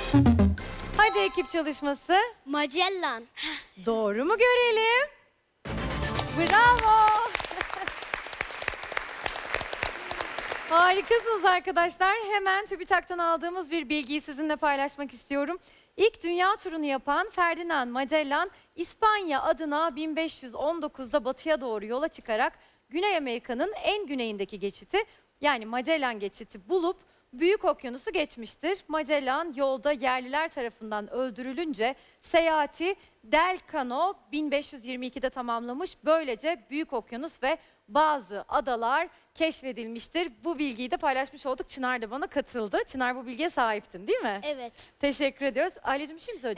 Hadi ekip çalışması. Magellan. Doğru mu görelim? Bravo. Harikasınız arkadaşlar. Hemen TÜBİTAK'tan aldığımız bir bilgiyi sizinle paylaşmak istiyorum. İlk dünya turunu yapan Ferdinand Magellan, İspanya adına 1519'da batıya doğru yola çıkarak Güney Amerika'nın en güneyindeki geçiti, yani Magellan geçiti bulup Büyük Okyanus'u geçmiştir. Magellan yolda yerliler tarafından öldürülünce seyahati Delcano 1522'de tamamlamış. Böylece Büyük Okyanus ve bazı adalar keşfedilmiştir. Bu bilgiyi de paylaşmış olduk. Çınar da bana katıldı. Çınar, bu bilgiye sahiptin değil mi? Evet. Teşekkür ediyoruz. Ailecim, bir şey mi söyleyeceksin?